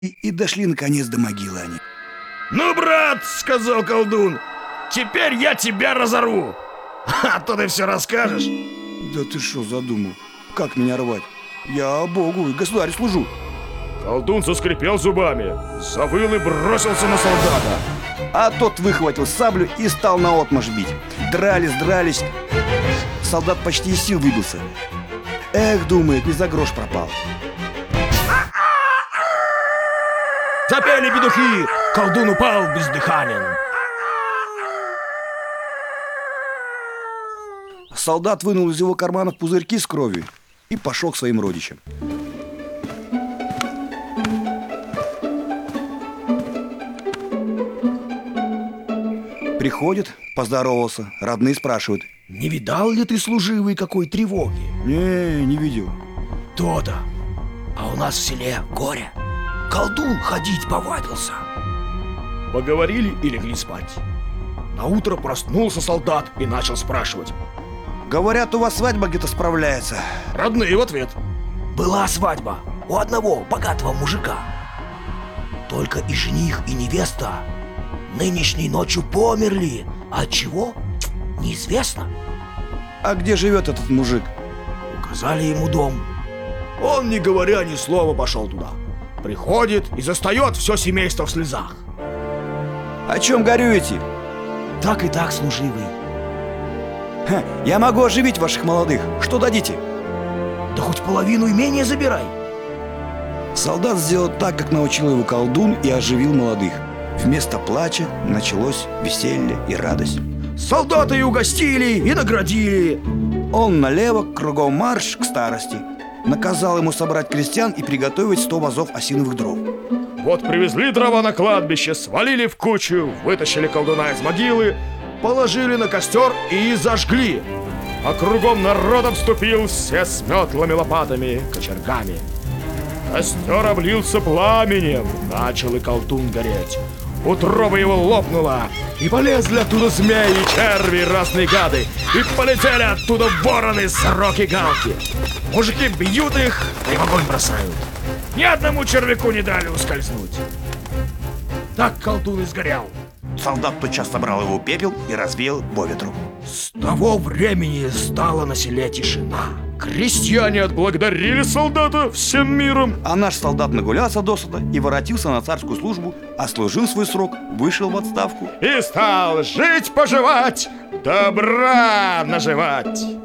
И дошли наконец до могилы они. «Ну, брат, — сказал колдун, — теперь я тебя разорву, а то ты все расскажешь». Да ты что задумал? Как меня рвать? Я Богу и государю служу. Колдун заскрипел зубами, завыл и бросился на солдата. А тот выхватил саблю и стал наотмашь бить. Дрались. Солдат почти из сил выбился. Эх, думает, не за грош пропал. Запели петухи, колдун упал бездыханен. Солдат вынул из его карманов пузырьки с кровью и пошел к своим родичам. Приходит, поздоровался, родные спрашивают: «Не видал ли ты, служивый, какой тревоги?» Не видел. «То-то. А у нас в селе горе. Колдун ходить повадился». Поговорили и легли спать. Наутро проснулся солдат и начал спрашивать. Говорят, у вас свадьба где-то справляется. Родные в ответ: «Была свадьба у одного богатого мужика. Только и жених, и невеста нынешней ночью померли. От чего? Неизвестно». А где живет этот мужик? Указали ему дом. Он, не говоря ни слова, пошел туда. Приходит и застает все семейство в слезах. О чем горюете? Так и так, служивый. Я могу оживить ваших молодых. Что дадите? Да хоть половину имения забирай. Солдат сделал так, как научил его колдун, и оживил молодых. Вместо плача началось веселье и радость. Солдаты и угостили, и наградили. Он налево, кругом марш к старости. Наказал ему собрать крестьян и приготовить 100 вазов осиновых дров. Вот привезли дрова на кладбище, свалили в кучу, вытащили колдуна из могилы, положили на костер и зажгли. А кругом народ обступил, все с метлами, лопатами, кочергами. Костер облился пламенем, начал и колдун гореть. Утроба его лопнула, и полезли оттуда змеи, черви, разные гады, и полетели оттуда вороны, сороки, галки. Мужики бьют их и в огонь бросают. Ни одному червяку не дали ускользнуть. Так колдун и сгорел. Солдат тотчас собрал его пепел и развеял по ветру. С того времени стала на селе тишина. Крестьяне отблагодарили солдата всем миром. А наш солдат нагулялся досыта и воротился на царскую службу, отслужил свой срок, вышел в отставку. И стал жить-поживать, добра наживать.